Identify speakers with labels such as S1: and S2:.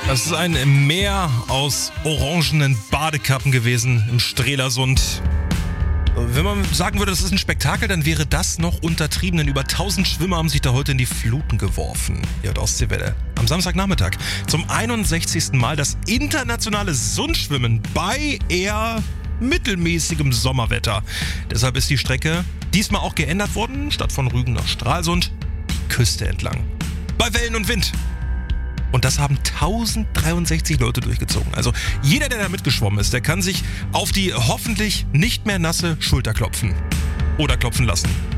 S1: Das ist ein Meer aus orangenen Badekappen gewesen im Strelasund. Wenn man sagen würde, das ist ein Spektakel, dann wäre das noch untertrieben, denn über 1000 Schwimmer haben sich da heute in die Fluten geworfen. Ja, der Ostseewelle. Am Samstagnachmittag zum 61. Mal das internationale Sundschwimmen bei eher mittelmäßigem Sommerwetter. Deshalb ist die Strecke diesmal auch geändert worden, statt von Rügen nach Stralsund, die Küste entlang. Bei Wellen und Wind. Und das haben 1063 Leute durchgezogen. Also jeder, der da mitgeschwommen ist, der kann sich auf die hoffentlich nicht mehr nasse Schulter klopfen. Oder klopfen lassen.